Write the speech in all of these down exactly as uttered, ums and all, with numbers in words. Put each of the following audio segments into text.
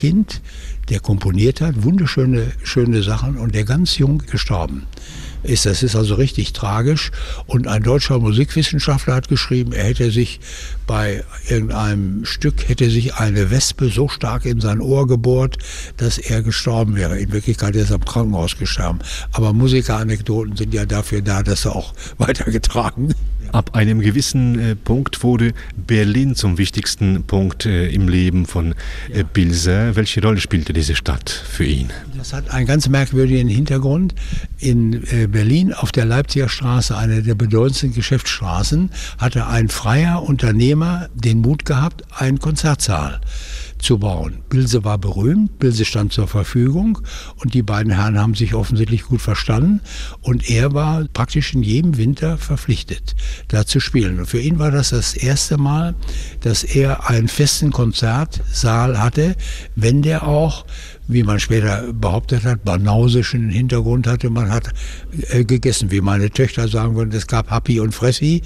Kind, der komponiert hat, wunderschöne schöne Sachen und der ganz jung gestorben ist. Das ist also richtig tragisch. Und ein deutscher Musikwissenschaftler hat geschrieben, er hätte sich bei irgendeinem Stück, hätte sich eine Wespe so stark in sein Ohr gebohrt, dass er gestorben wäre. In Wirklichkeit ist er im Krankenhaus gestorben. Aber Musikeranekdoten sind ja dafür da, dass sie auch weitergetragen. Ab einem gewissen äh, Punkt wurde Berlin zum wichtigsten Punkt äh, im Leben von äh, Bilser. Welche Rolle spielte diese Stadt für ihn? Das hat einen ganz merkwürdigen Hintergrund. In äh, Berlin auf der Leipziger Straße, eine der bedeutendsten Geschäftsstraßen, hatte ein freier Unternehmer den Mut gehabt, einen Konzertsaal zu bauen. Bilse war berühmt, Bilse stand zur Verfügung und die beiden Herren haben sich offensichtlich gut verstanden und er war praktisch in jedem Winter verpflichtet, da zu spielen. Und für ihn war das das erste Mal, dass er einen festen Konzertsaal hatte, wenn der auch, wie man später behauptet hat, banausischen Hintergrund hatte. Man hat äh, gegessen, wie meine Töchter sagen würden, es gab Happy und Fressi.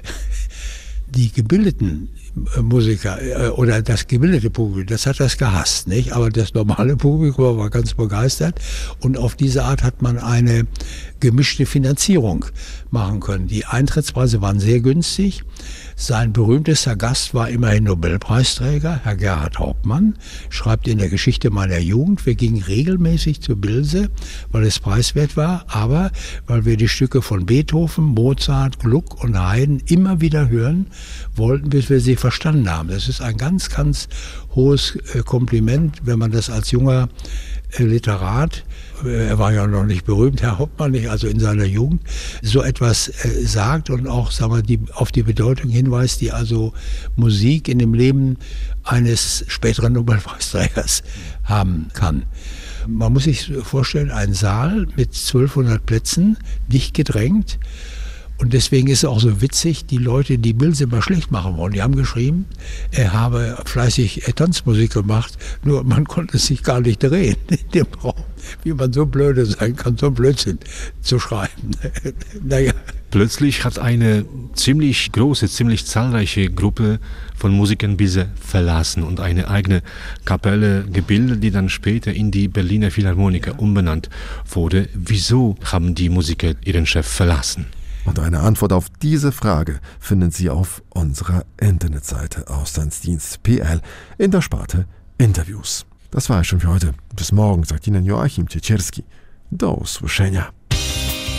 Die gebildeten Musiker äh, oder das gebildete Publikum, das hat das gehasst, nicht? Aber das normale Publikum war ganz begeistert und auf diese Art hat man eine gemischte Finanzierung machen können. Die Eintrittspreise waren sehr günstig. Sein berühmtester Gast war immerhin Nobelpreisträger, Herr Gerhard Hauptmann, schreibt in der Geschichte meiner Jugend, wir gingen regelmäßig zu Bilse, weil es preiswert war, aber weil wir die Stücke von Beethoven, Mozart, Gluck und Haydn immer wieder hören wollten, bis wir sie verstanden haben. Das ist ein ganz, ganz hohes Kompliment, wenn man das als junger Literat, er war ja noch nicht berühmt, Herr Hauptmann, nicht, also in seiner Jugend, so etwas äh, sagt und auch sagen wir, die, auf die Bedeutung hinweist, die also Musik in dem Leben eines späteren Nobelpreisträgers haben kann. Man muss sich vorstellen, ein Saal mit zwölfhundert Plätzen, dicht gedrängt. Und deswegen ist es auch so witzig, die Leute, die Bilse immer schlecht machen wollen, die haben geschrieben, er habe fleißig Tanzmusik gemacht, nur man konnte es sich gar nicht drehen in dem Raum. Wie man so blöde sein kann, so ein Blödsinn zu schreiben. Naja. Plötzlich hat eine ziemlich große, ziemlich zahlreiche Gruppe von Musikern Bilse verlassen und eine eigene Kapelle gebildet, die dann später in die Berliner Philharmoniker umbenannt wurde. Wieso haben die Musiker ihren Chef verlassen? Und eine Antwort auf diese Frage finden Sie auf unserer Internetseite Auslandsdienst Punkt p l in der Sparte Interviews. Das war es schon für heute. Bis morgen, sagt Ihnen Joachim Ciecierski. Do usłyszenia.